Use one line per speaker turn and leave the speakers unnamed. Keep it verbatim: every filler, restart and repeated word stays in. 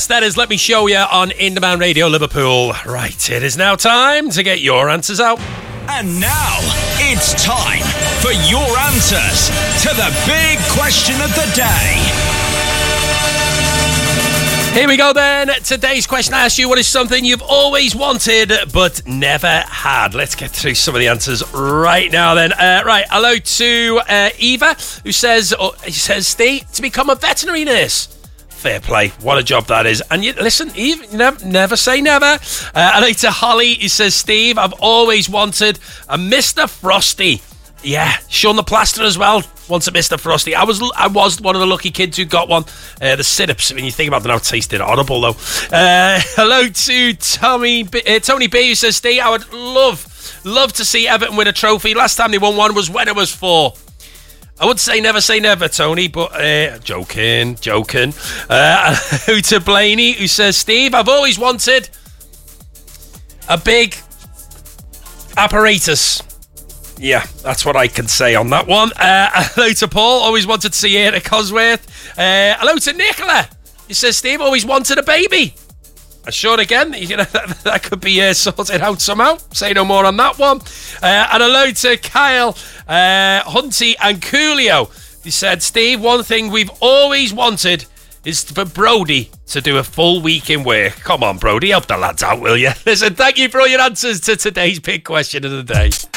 That is Let Me Show You on In Demand Radio Liverpool. Right, it is now time to get your answers out.
And now, it's time for your answers to the big question of the day.
Here we go then. Today's question I asked you, what is something you've always wanted but never had? Let's get through some of the answers right now then. Uh, right, hello to uh, Eva, who says, oh, he says, Steve, to become a veterinary nurse. Fair play. What a job that is. And you listen, Eve, never, never say never. Uh, and then to Holly, he says, Steve, I've always wanted a Mister Frosty. Yeah, Sean the Plaster as well wants a Mister Frosty. I was I was one of the lucky kids who got one. Uh, the syrups, when you think about them now, tasted horrible though. Uh, hello to Tommy, B, uh, Tony B, who says, Steve, I would love, love to see Everton win a trophy. Last time they won one was when it was four. I would say never say never, Tony, but uh, joking, joking. Uh, who to Blaney, who says, Steve, I've always wanted a big apparatus. Yeah, that's what I can say on that one. Uh, hello to Paul, always wanted to see here at Cosworth. Uh, hello to Nicola, he says, Steve, always wanted a baby. I'm sure again, you know, that, that could be uh, sorted out somehow. Say no more on that one. Uh, and hello to Kyle, uh, Hunty and Coolio. He said, Steve, one thing we've always wanted is for Brody to do a full week in work. Come on, Brody, help the lads out, will you? Listen, thank you for all your answers to today's big question of the day.